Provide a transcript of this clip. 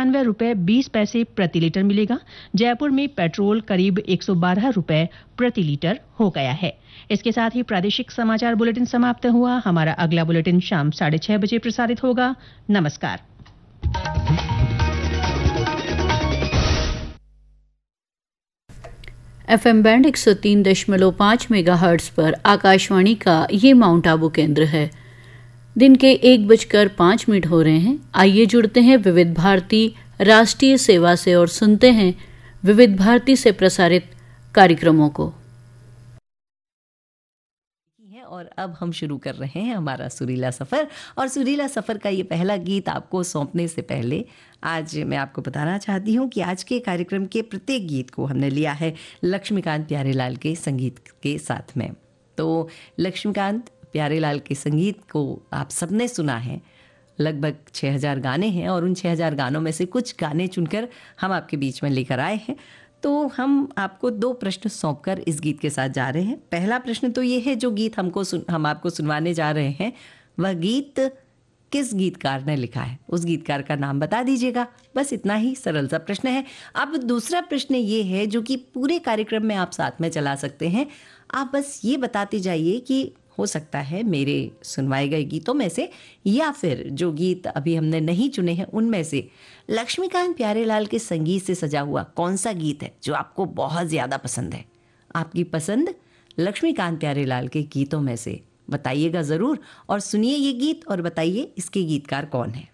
₹91.20 प्रति लीटर मिलेगा। जयपुर में पेट्रोल करीब ₹112 प्रति लीटर हो गया है। इसके साथ ही प्रादेशिक समाचार बुलेटिन समाप्त हुआ। हमारा अगला बुलेटिन शाम 6:30 बजे प्रसारित होगा। नमस्कार। FM बैंड 103.5 मेगाहर्ट्ज पर आकाशवाणी का ये माउंट आबू केंद्र है। दिन के 1:05 हो रहे हैं। आइए जुड़ते हैं विविध भारती राष्ट्रीय सेवा से और सुनते हैं विविध भारती से प्रसारित कार्यक्रमों को। और अब हम शुरू कर रहे हैं हमारा सुरीला सफ़र। और सुरीला सफ़र का ये पहला गीत आपको सौंपने से पहले आज मैं आपको बताना चाहती हूँ कि आज के कार्यक्रम के प्रत्येक गीत को हमने लिया है लक्ष्मीकांत प्यारेलाल के संगीत के साथ में। तो लक्ष्मीकांत प्यारेलाल के संगीत को आप सबने सुना है। लगभग 6000 गाने हैं और उन 6000 गानों में से कुछ गाने चुनकर हम आपके बीच में लेकर आए हैं। तो हम आपको 2 प्रश्न सौंपकर इस गीत के साथ जा रहे हैं। पहला प्रश्न तो ये है, जो गीत हम आपको सुनवाने जा रहे हैं वह गीत किस गीतकार ने लिखा है, उस गीतकार का नाम बता दीजिएगा। बस इतना ही सरल सा प्रश्न है। अब दूसरा प्रश्न ये है जो कि पूरे कार्यक्रम में आप साथ में चला सकते हैं। आप बस ये बताते जाइए कि हो सकता है मेरे सुनवाए गए गीतों में से या फिर जो गीत अभी हमने नहीं चुने हैं उनमें से लक्ष्मीकांत प्यारेलाल के संगीत से सजा हुआ कौन सा गीत है जो आपको बहुत ज़्यादा पसंद है। आपकी पसंद लक्ष्मीकांत प्यारेलाल के गीतों में से बताइएगा ज़रूर और सुनिए ये गीत और बताइए इसके गीतकार कौन है।